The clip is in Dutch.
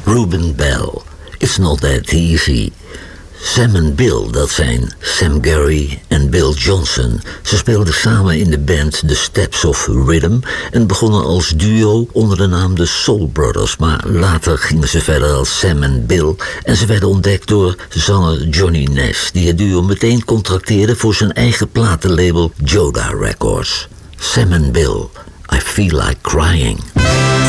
Reuben Bell, It's Not That Easy. Sam en Bill, dat zijn Sam Gary en Bill Johnson. Ze speelden samen in de band The Steps of Rhythm en begonnen als duo onder de naam The Soul Brothers. Maar later gingen ze verder als Sam en Bill en ze werden ontdekt door zanger Johnny Nash, die het duo meteen contracteerde voor zijn eigen platenlabel Joda Records. Sam en Bill, I Feel Like Crying.